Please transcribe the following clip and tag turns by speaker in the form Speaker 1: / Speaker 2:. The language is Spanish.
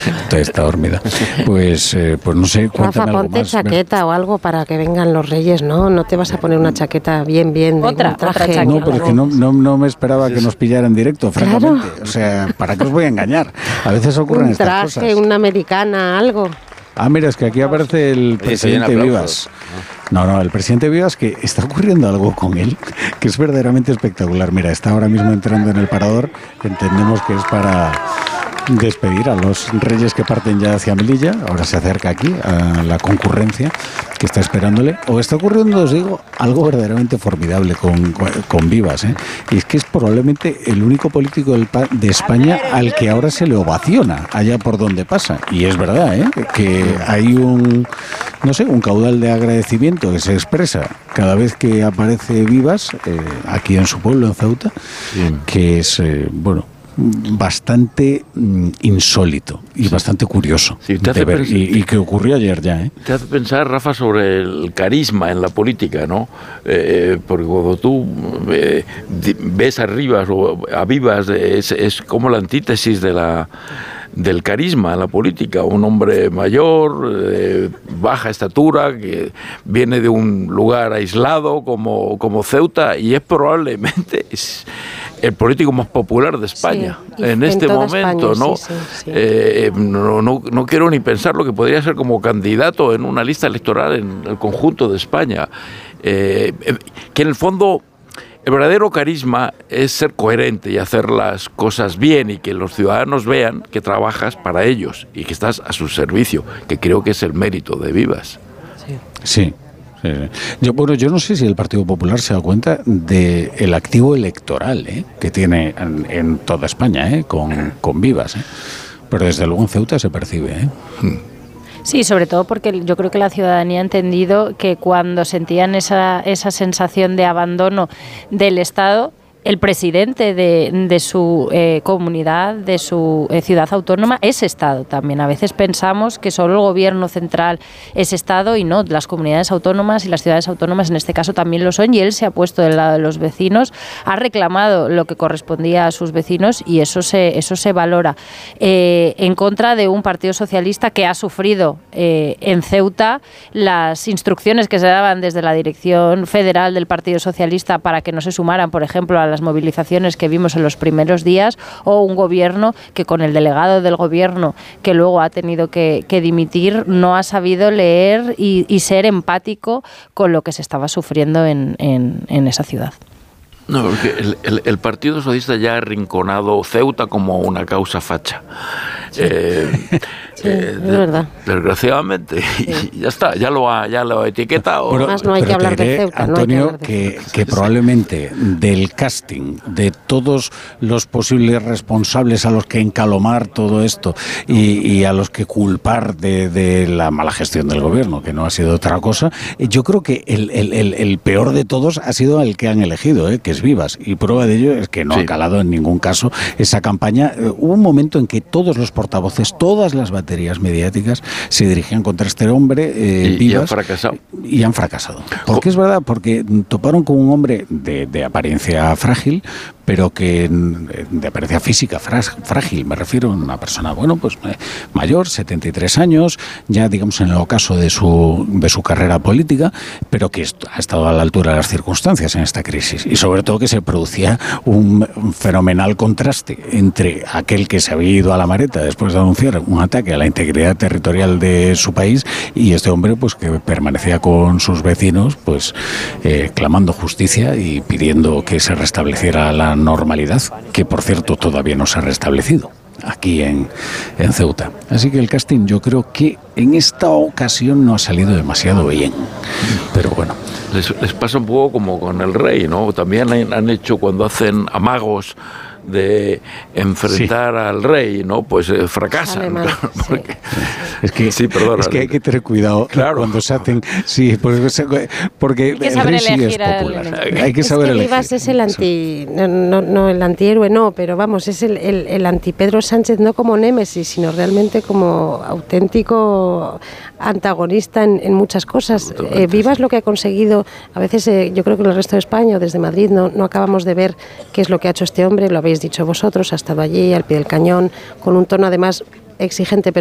Speaker 1: Entonces está dormida. Pues no sé,
Speaker 2: Rafa,
Speaker 1: cuéntame algo
Speaker 2: ponte
Speaker 1: más.
Speaker 2: chaqueta o algo para que vengan los reyes, ¿no? No te vas a poner una chaqueta bien,
Speaker 3: Otra
Speaker 2: un traje.
Speaker 3: chaqueta.
Speaker 1: No, pero es que no me esperaba que nos pillara en directo, francamente. O sea, ¿para qué os voy a engañar? A veces ocurren
Speaker 2: Un
Speaker 1: estas
Speaker 2: traje,
Speaker 1: cosas.
Speaker 2: una americana, algo.
Speaker 1: Ah, mira, es que aquí aparece el presidente Vivas. No, el presidente Vivas, que está ocurriendo algo con él, que es verdaderamente espectacular. Mira, está ahora mismo entrando en el parador, entendemos que es para despedir a los reyes que parten ya hacia Melilla. Ahora se acerca aquí a la concurrencia que está esperándole. O está ocurriendo, os digo, algo verdaderamente formidable con Vivas, ¿eh? Y es que es probablemente el único político de España al que ahora se le ovaciona allá por donde pasa. Y es verdad, ¿eh? Que hay un caudal de agradecimiento que se expresa cada vez que aparece Vivas aquí en su pueblo, en Ceuta, que es, bastante insólito y bastante curioso de ver, y que ocurrió ayer ya, ¿eh?
Speaker 4: Te hace pensar, Rafa, sobre el carisma en la política, ¿no? Porque cuando tú ves a Vivas es como la antítesis del carisma en la política, un hombre mayor, de baja estatura, que viene de un lugar aislado como Ceuta, y es probablemente el político más popular de España,
Speaker 2: sí,
Speaker 4: en este momento,
Speaker 2: España,
Speaker 4: ¿no?
Speaker 2: Sí.
Speaker 4: No quiero ni pensar lo que podría ser como candidato en una lista electoral en el conjunto de España, que en el fondo el verdadero carisma es ser coherente y hacer las cosas bien y que los ciudadanos vean que trabajas para ellos y que estás a su servicio, que creo que es el mérito de Vivas.
Speaker 1: Sí. Yo no sé si el Partido Popular se da cuenta del activo electoral que tiene en toda España, con Vivas, pero desde luego en Ceuta se percibe.
Speaker 3: Sí, sobre todo porque yo creo que la ciudadanía ha entendido que cuando sentían esa sensación de abandono del Estado, el presidente de su comunidad, de su ciudad autónoma, es Estado también. A veces pensamos que solo el gobierno central es Estado y no, las comunidades autónomas y las ciudades autónomas en este caso también lo son, y él se ha puesto del lado de los vecinos, ha reclamado lo que correspondía a sus vecinos y eso se valora. En contra de un partido socialista que ha sufrido en Ceuta las instrucciones que se daban desde la dirección federal del Partido Socialista para que no se sumaran, por ejemplo, a las movilizaciones que vimos en los primeros días, o un gobierno que con el delegado del gobierno que luego ha tenido que dimitir no ha sabido leer y ser empático con lo que se estaba sufriendo en esa ciudad.
Speaker 4: No, porque el Partido Socialista ya ha arrinconado Ceuta como una causa facha.
Speaker 2: Sí. Es verdad.
Speaker 4: Desgraciadamente, y ya está, ya lo ha etiquetado.
Speaker 2: Más no hay que hablar de Ceuta,
Speaker 1: Antonio, que probablemente del casting de todos los posibles responsables a los que encalomar todo esto y a los que culpar de la mala gestión del gobierno, que no ha sido otra cosa, yo creo que el peor de todos ha sido el que han elegido, que es Vivas, y prueba de ello es que no ha calado en ningún caso esa campaña. Hubo un momento en que todos los portavoces, todas las baterías mediáticas se dirigían contra este hombre, Vivas, y han fracasado. Porque es verdad, porque toparon con un hombre de apariencia frágil, pero que de apariencia física frágil, me refiero a una persona, mayor, 73 años, ya digamos en el ocaso de su carrera política, pero que ha estado a la altura de las circunstancias en esta crisis, y sobre todo que se producía un fenomenal contraste entre aquel que se había ido a la mareta después de anunciar un ataque a la integridad territorial de su país, y este hombre pues que permanecía con sus vecinos clamando justicia y pidiendo que se restableciera la normalidad, que por cierto todavía no se ha restablecido aquí en Ceuta. Así que el casting yo creo que en esta ocasión no ha salido demasiado bien, pero bueno.
Speaker 4: Les pasa un poco como con el rey, ¿no? También han hecho, cuando hacen amagos de enfrentar al rey, ¿no? Pues fracasan. Porque,
Speaker 1: es que hay que tener cuidado cuando se hacen, porque el rey sí es popular. Hay que saber elegir.
Speaker 2: Vivas es el no el antihéroe, no, pero vamos, es el anti-Pedro Sánchez, no como némesis, sino realmente como auténtico antagonista en muchas cosas. Vivas lo que ha conseguido, a veces yo creo que en el resto de España o desde Madrid no acabamos de ver qué es lo que ha hecho este hombre. Lo habéis dicho vosotros, ha estado allí al pie del cañón, con un tono además exigente,